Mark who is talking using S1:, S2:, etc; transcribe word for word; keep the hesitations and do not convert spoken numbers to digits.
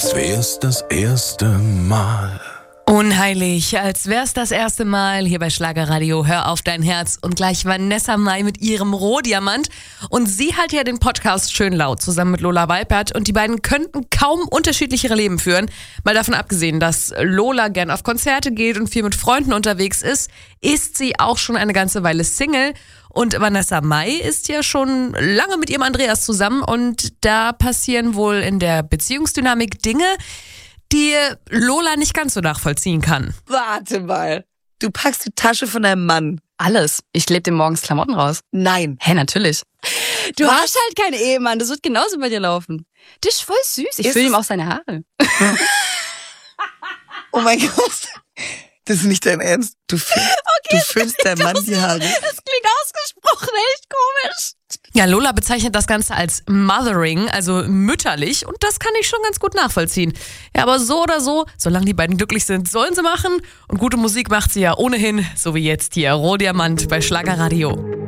S1: als wär's das erste Mal.
S2: Unheilig, als wär's das erste Mal hier bei Schlagerradio. Hör auf dein Herz. Und gleich Vanessa Mai mit ihrem Rohdiamant. Und sie hat ja den Podcast Schön Laut zusammen mit Lola Weipert. Und die beiden könnten kaum unterschiedlichere Leben führen. Mal davon abgesehen, dass Lola gern auf Konzerte geht und viel mit Freunden unterwegs ist, ist sie auch schon eine ganze Weile Single. Und Vanessa Mai ist ja schon lange mit ihrem Andreas zusammen. Und da passieren wohl in der Beziehungsdynamik Dinge, die Lola nicht ganz so nachvollziehen kann.
S3: Warte mal. Du packst die Tasche von deinem Mann.
S4: Alles. Ich klebe dir morgens Klamotten raus.
S3: Nein.
S4: Hä, natürlich. Du
S3: Was?
S4: hast halt keinen Ehemann. Das wird genauso bei dir laufen. Das ist voll süß. Ich
S3: Ist
S4: fülle
S3: es-
S4: ihm auch seine Haare.
S3: Oh mein Gott. Das ist nicht dein Ernst. Du, füll, du füllst deinem Mann die Haare.
S4: Das klingt ausgesprochen echt komisch.
S2: Ja, Lola bezeichnet das Ganze als Mothering, also mütterlich. Und das kann ich schon ganz gut nachvollziehen. Ja, aber so oder so, solange die beiden glücklich sind, sollen sie machen. Und gute Musik macht sie ja ohnehin, so wie jetzt hier Rohdiamant bei Schlagerradio.